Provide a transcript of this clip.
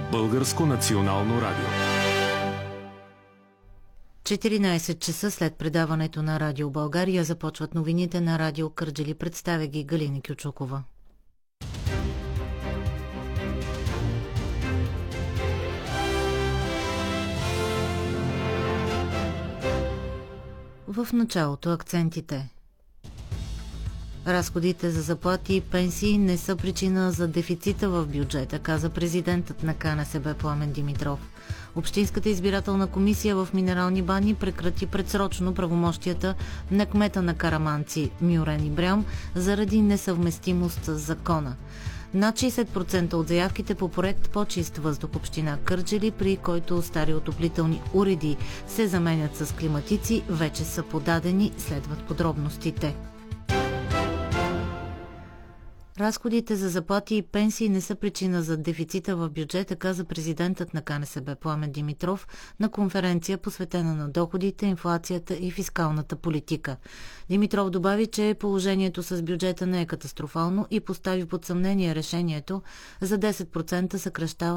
Българско национално радио. 14 часа след предаването на Радио България започват новините на Радио Кърджали. Представя ги Галина Кючукова. В началото акцентите. Разходите за заплати и пенсии не са причина за дефицита в бюджета, каза президентът на КНСБ Пламен Димитров. Общинската избирателна комисия в Минерални бани прекрати предсрочно правомощията на кмета на Караманци Мюрен Ибрям заради несъвместимост с закона. Над 60% от заявките по проект по-чист въздух община Кърджали, при който стари отоплителни уреди се заменят с климатици, вече са подадени, следват подробностите. Разходите за заплати и пенсии не са причина за дефицита в бюджета, каза президентът на КНСБ Пламен Димитров на конференция, посветена на доходите, инфлацията и фискалната политика. Димитров добави, че положението с бюджета не е катастрофално и постави под съмнение решението за 10% съкращаване